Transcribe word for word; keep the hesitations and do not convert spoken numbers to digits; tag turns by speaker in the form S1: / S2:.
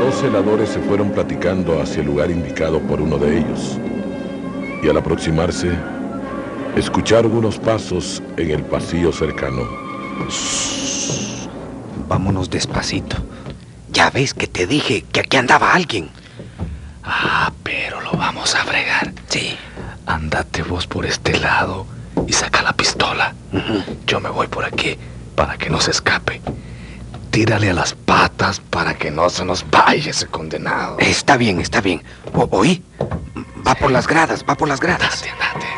S1: dos celadores se fueron platicando hacia el lugar indicado por uno de ellos. Y al aproximarse, escucharon unos pasos en el pasillo cercano.
S2: Shh. Vámonos despacito. Ya ves que te dije que aquí andaba alguien.
S3: Ah, pero lo vamos a fregar.
S2: Sí.
S3: Ándate vos por este lado y saca la pistola.
S2: Uh-huh.
S3: Yo me voy por aquí para que no se escape. Tírale a las patas para que no se nos vaya ese condenado.
S2: Está bien, está bien. O- ¿Oí? Va por las gradas, va por las gradas.
S3: Andate, andate.